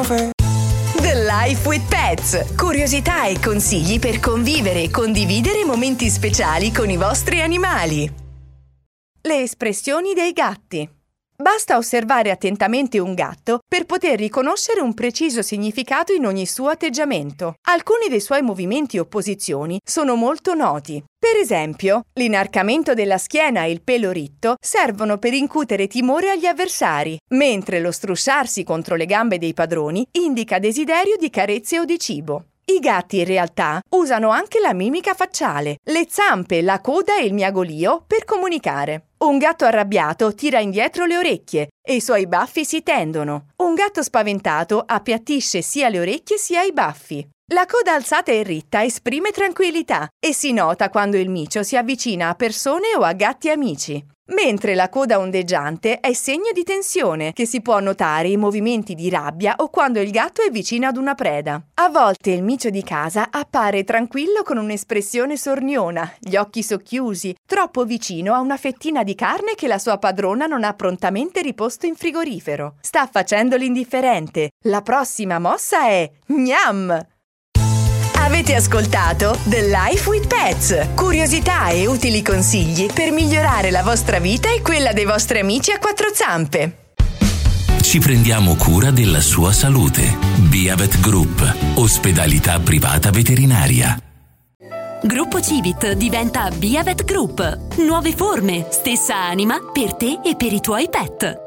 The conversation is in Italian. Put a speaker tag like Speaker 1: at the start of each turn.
Speaker 1: over.
Speaker 2: The Life with Pets. Curiosità e consigli per convivere e condividere momenti speciali con i vostri animali. Le espressioni dei gatti. Basta osservare attentamente un gatto per poter riconoscere un preciso significato in ogni suo atteggiamento. Alcuni dei suoi movimenti o posizioni sono molto noti. Per esempio, l'inarcamento della schiena e il pelo ritto servono per incutere timore agli avversari, mentre lo strusciarsi contro le gambe dei padroni indica desiderio di carezze o di cibo. I gatti in realtà usano anche la mimica facciale, le zampe, la coda e il miagolio per comunicare. Un gatto arrabbiato tira indietro le orecchie e i suoi baffi si tendono. Un gatto spaventato appiattisce sia le orecchie sia i baffi. La coda alzata e ritta esprime tranquillità e si nota quando il micio si avvicina a persone o a gatti amici, mentre la coda ondeggiante è segno di tensione che si può notare in movimenti di rabbia o quando il gatto è vicino ad una preda. A volte il micio di casa appare tranquillo con un'espressione sorniona, gli occhi socchiusi, troppo vicino a una fettina di carne che la sua padrona non ha prontamente riposto in frigorifero. Sta facendo l'indifferente. La prossima mossa è gnam! Avete ascoltato The Life with Pets. Curiosità e utili consigli per migliorare la vostra vita e quella dei vostri amici a quattro zampe.
Speaker 3: Ci prendiamo cura della sua salute. Biavet Group. Ospedalità privata veterinaria.
Speaker 4: Gruppo Civit diventa Biavet Group. Nuove forme, stessa anima per te e per i tuoi pet.